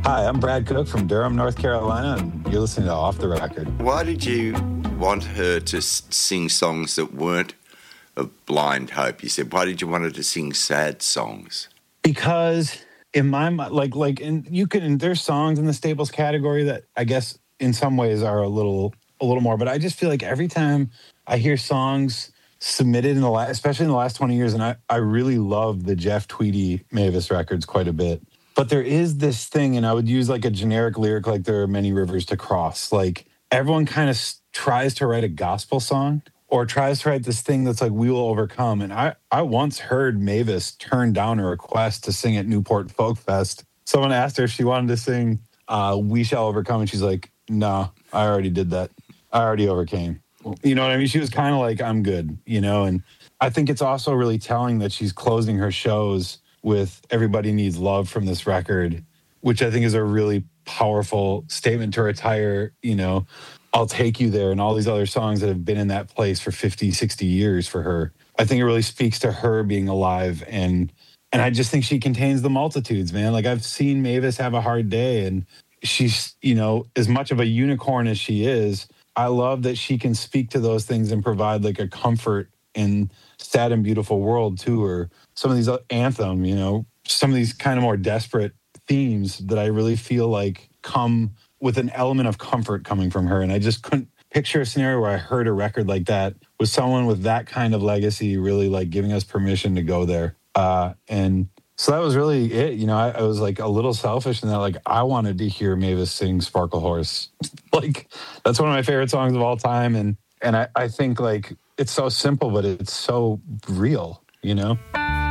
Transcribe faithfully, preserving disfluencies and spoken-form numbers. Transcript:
Hi, I'm Brad Cook from Durham, North Carolina, and you're listening to Off the Record. Why did you want her to sing songs that weren't of blind hope? You said, why did you want her to sing sad songs? Because in my mind, like, like, and you can, there's songs in the staples category that I guess in some ways are a little, a little more, but I just feel like every time I hear songs submitted in the last, especially in the last twenty years, and I, I really love the Jeff Tweedy Mavis records quite a bit. But there is this thing, and I would use like a generic lyric like there are many rivers to cross. Like everyone kind of s- tries to write a gospel song or tries to write this thing that's like, we will overcome. And I, I once heard Mavis turn down a request to sing at Newport Folk Fest. Someone asked her if she wanted to sing uh, We Shall Overcome. And she's like, no, I already did that. I already overcame. You know what I mean? She was kind of like, I'm good, you know? And I think it's also really telling that she's closing her shows with Everybody Needs Love from this record, which I think is a really powerful statement to retire, you know, I'll Take You There and all these other songs that have been in that place for fifty, sixty years for her. I think it really speaks to her being alive. And and I just think she contains the multitudes, man. Like I've seen Mavis have a hard day and she's, you know, as much of a unicorn as she is, I love that she can speak to those things and provide like a comfort in sad and beautiful world too, or some of these anthem, you know, some of these kind of more desperate themes that I really feel like come with an element of comfort coming from her. And I just couldn't picture a scenario where I heard a record like that with someone with that kind of legacy really like giving us permission to go there. Uh, and so that was really it. You know, I, I was like a little selfish in that, like, I wanted to hear Mavis sing Sparkle Horse. Like, that's one of my favorite songs of all time. And, and I, I think like, it's so simple, but it's so real, you know?